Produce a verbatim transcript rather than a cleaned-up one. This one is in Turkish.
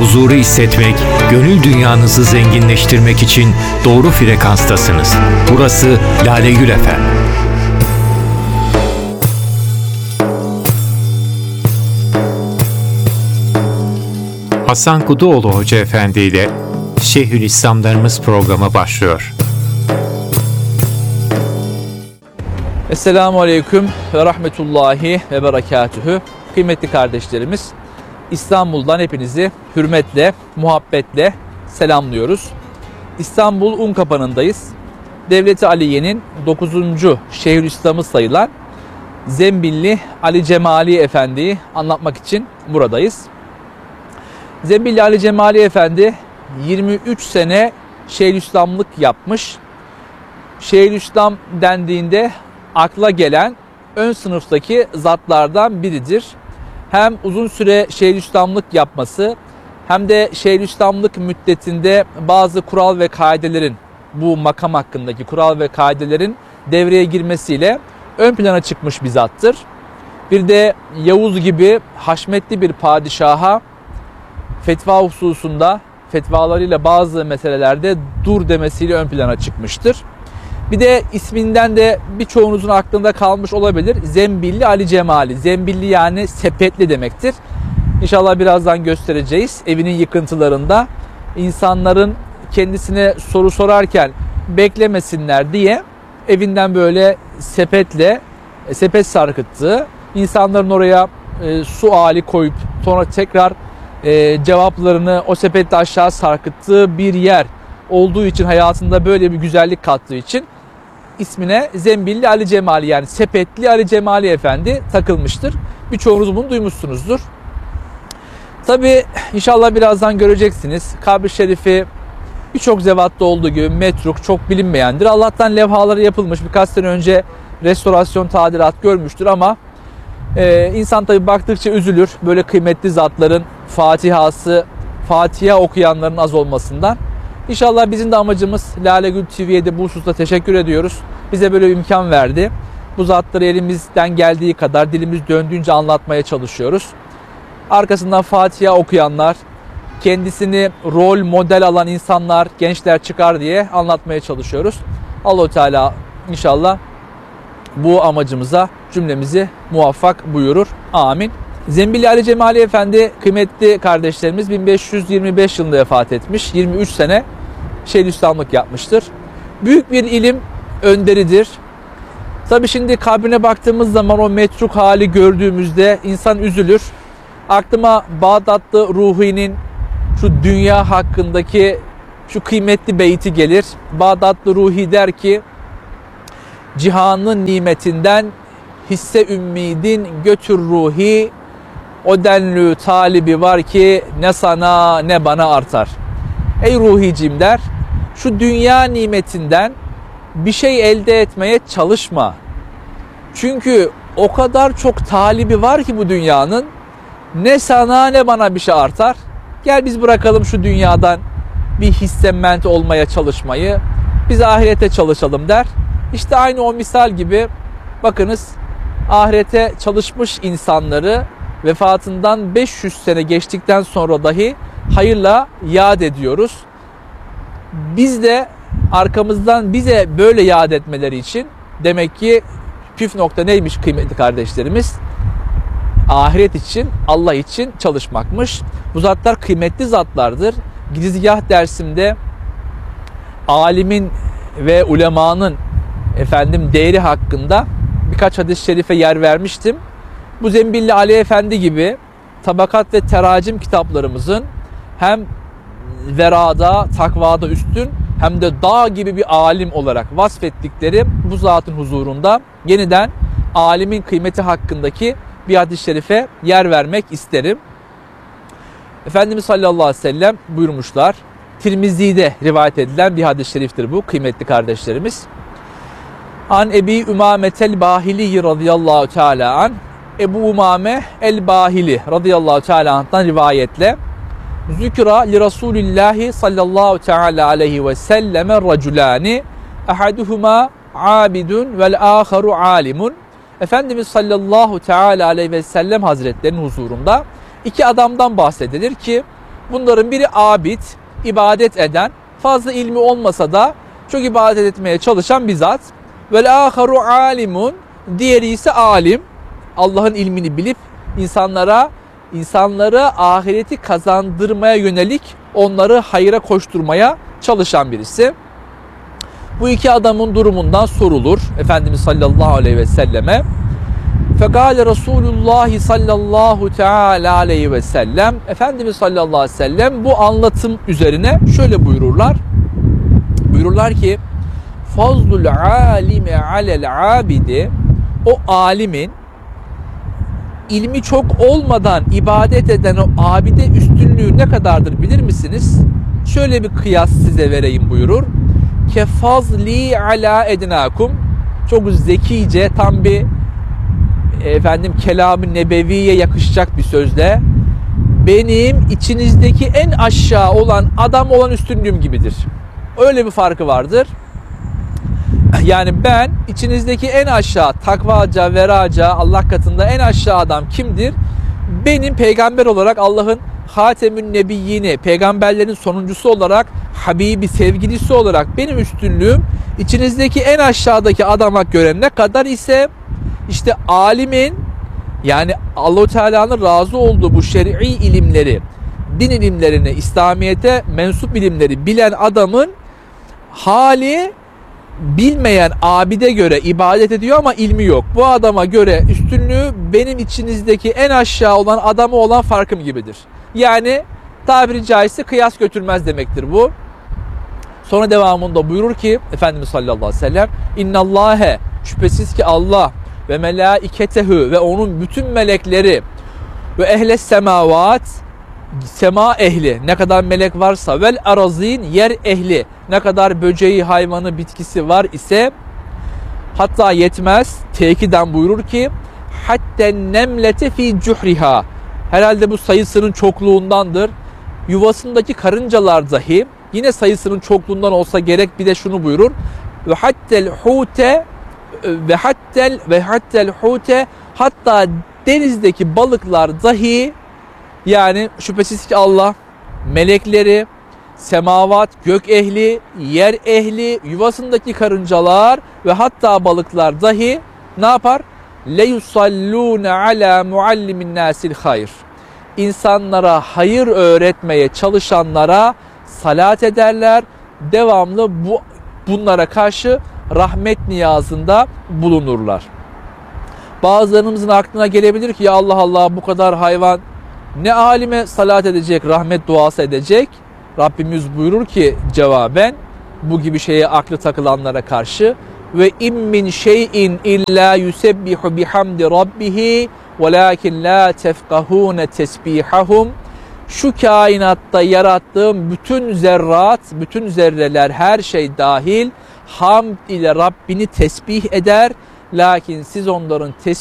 huzuru hissetmek, gönül dünyanızı zenginleştirmek için doğru frekanstasınız. Burası Lale Gül F M. Hasan Kuduoğlu Hoca Efendi ile Şeyhülislamlarımız programı başlıyor. Esselamu Aleyküm ve Rahmetullahi ve Berekatühü. Kıymetli kardeşlerimiz, İstanbul'dan hepinizi hürmetle, muhabbetle selamlıyoruz. İstanbul Unkapanı'ndayız. Devlet-i Aliye'nin dokuzuncu Şeyhülislam'ı sayılan Zembilli Ali Cemali Efendi'yi anlatmak için buradayız. Zembilli Ali Cemali Efendi yirmi üç sene Şeyhülislamlık yapmış. Şeyhülislam dendiğinde akla gelen ön sınıftaki zatlardan biridir. Hem uzun süre Şeyhülislamlık yapması hem de Şeyhülislamlık müddetinde bazı kural ve kaidelerin, bu makam hakkındaki kural ve kaidelerin devreye girmesiyle ön plana çıkmış bir zattır. Bir de Yavuz gibi haşmetli bir padişaha fetva hususunda, fetvalarıyla bazı meselelerde dur demesiyle ön plana çıkmıştır. Bir de isminden de birçoğunuzun aklında kalmış olabilir. Zembilli Ali Cemali. Zembilli yani sepetli demektir. İnşallah birazdan göstereceğiz. Evinin yıkıntılarında insanların kendisine soru sorarken beklemesinler diye evinden böyle sepetle, sepet sarkıttığı, insanların oraya e, suali koyup sonra tekrar e, cevaplarını o sepetle aşağı sarkıttığı bir yer olduğu için, hayatında böyle bir güzellik kattığı için ismine Zembilli Ali Cemali yani Sepetli Ali Cemali Efendi takılmıştır. Birçoğunuz bunu duymuşsunuzdur. Tabi inşallah birazdan göreceksiniz. Kabri Şerifi birçok zevatta olduğu gibi metruk, çok bilinmeyendir. Allah'tan levhaları yapılmış. Birkaç sene önce restorasyon, tadilat görmüştür ama e, insan tabi baktıkça üzülür. Böyle kıymetli zatların Fatihası, Fatiha okuyanların az olmasından. İnşallah bizim de amacımız, Lale Gül T V'ye de bu hususta teşekkür ediyoruz. Bize böyle bir imkan verdi. Bu zatları elimizden geldiği kadar, dilimiz döndüğünce anlatmaya çalışıyoruz. Arkasından Fatiha okuyanlar, kendisini rol model alan insanlar, gençler çıkar diye anlatmaya çalışıyoruz. Allah-u Teala inşallah bu amacımıza cümlemizi muvaffak buyurur. Amin. Zembilli Ali Cemali Efendi kıymetli kardeşlerimiz bin beş yüz yirmi beş yılında vefat etmiş. yirmi üç sene Şeyhülislamlık yapmıştır. Büyük bir ilim önderidir. Tabi şimdi kabrine baktığımız zaman o metruk hali gördüğümüzde insan üzülür. Aklıma Bağdatlı Ruhi'nin şu dünya hakkındaki şu kıymetli beyti gelir. Bağdatlı Ruhi der ki: cihanın nimetinden hisse ümmidin götür ruhi, o denlü talibi var ki ne sana ne bana artar. Ey ruhicim der, şu dünya nimetinden bir şey elde etmeye çalışma. Çünkü o kadar çok talibi var ki bu dünyanın, ne sana ne bana bir şey artar. Gel biz bırakalım şu dünyadan bir hissement olmaya çalışmayı, biz ahirete çalışalım der. İşte aynı o misal gibi bakınız, ahirete çalışmış insanları vefatından beş yüz sene geçtikten sonra dahi hayırla yad ediyoruz. Biz de arkamızdan bize böyle yad etmeleri için, demek ki püf nokta neymiş kıymetli kardeşlerimiz? Ahiret için, Allah için çalışmakmış. Bu zatlar kıymetli zatlardır. Girizgah dersimde alimin ve ulemanın efendim değeri hakkında birkaç hadis-i şerife yer vermiştim. Bu Zembilli Ali Efendi gibi tabakat ve teracim kitaplarımızın hem verada, takvada üstün hem de dağ gibi bir alim olarak vasfettikleri bu zatın huzurunda yeniden alimin kıymeti hakkındaki bir hadis-i şerife yer vermek isterim. Efendimiz sallallahu aleyhi ve sellem buyurmuşlar. Tirmizi'de rivayet edilen bir hadis-i şeriftir bu kıymetli kardeşlerimiz. An Ebi Ümame el-Bahili radıyallahu teala an, Ebu Umame el-Bahili radıyallahu teala anh'tan rivayetle Zükra li Resulillahi sallallahu teala aleyhi ve selleme raculani ahaduhuma abidun vel aharu alimun. Efendimiz sallallahu teala aleyhi ve sellem hazretlerinin huzurunda iki adamdan bahsedilir ki Bunların biri abid, ibadet eden, fazla ilmi olmasa da çok ibadet etmeye çalışan bir zat. Vel aharu alimun, diğeri ise alim. Allah'ın ilmini bilip insanlara insanlara ahireti kazandırmaya yönelik onları hayra koşturmaya çalışan birisi. Bu iki adamın durumundan sorulur Efendimiz sallallahu aleyhi ve selleme. Fekale Resulullah sallallahu teala aleyhi ve sellem, Efendimiz sallallahu aleyhi ve sellem bu anlatım üzerine şöyle buyururlar. Buyururlar ki fazlul alime alel abidi, o alimin ilmi çok olmadan ibadet eden o abide üstünlüğü ne kadardır bilir misiniz? Şöyle bir kıyas size vereyim buyurur. Kefazli ala ednakum, çok zekice, tam bir efendim kelam-ı nebeviye yakışacak bir sözle, benim içinizdeki en aşağı olan adam olan üstünlüğüm gibidir. Öyle bir farkı vardır. Yani ben içinizdeki en aşağı takvaca, veraca, Allah katında en aşağı adam kimdir? Benim peygamber olarak Allah'ın Hatemün Nebiyyini, peygamberlerin sonuncusu olarak, Habibi, sevgilisi olarak benim üstünlüğüm içinizdeki en aşağıdaki adama göre ne kadar ise işte alimin, yani Allah-u Teala'nın razı olduğu bu şer'i ilimleri, din ilimlerini, İslamiyet'e mensup ilimleri bilen adamın hali bilmeyen abide göre ibadet ediyor ama ilmi yok. Bu adama göre üstünlüğü benim içinizdeki en aşağı olan adamı olan farkım gibidir. Yani tabiri caizse kıyas götürmez demektir bu. Sonra devamında buyurur ki Efendimiz sallallahu aleyhi ve sellem, İnnallâhe, şüphesiz ki Allah ve melâiketehu, ve onun bütün melekleri, ve ehles semavat, sema ehli, ne kadar melek varsa, vel arazin, yer ehli, ne kadar böceği, hayvanı, bitkisi var ise, hatta yetmez, tekiden buyurur ki hatten nemlete fi cuhriha, herhalde bu sayısının çokluğundandır, yuvasındaki karıncalar dahi yine sayısının çokluğundan olsa gerek, bir de şunu buyurur, ve hattel hute ve hattel ve hattel hute, hatta denizdeki balıklar dahi, yani şüphesiz ki Allah melekleri, semavat, gök ehli, yer ehli, yuvasındaki karıncalar ve hatta balıklar dahi ne yapar? Le yusallune ala muallimin nasil hayr. İnsanlara hayır öğretmeye çalışanlara salat ederler. Devamlı bu bunlara karşı rahmet niyazında bulunurlar. Bazılarımızın aklına gelebilir ki ya Allah Allah, bu kadar hayvan ne alime salat edecek, rahmet duası edecek? Rabbimiz buyurur ki cevaben bu gibi şeye aklı takılanlara karşı, ve in min şeyin illa yusebbihu bihamdi rabbihi velakin la tefkahune tesbihahum. Şu kainatta yarattığım bütün zerrat, bütün zerreler, her şey dahil hamd ile Rabbini tesbih eder. Lakin siz onların tesbih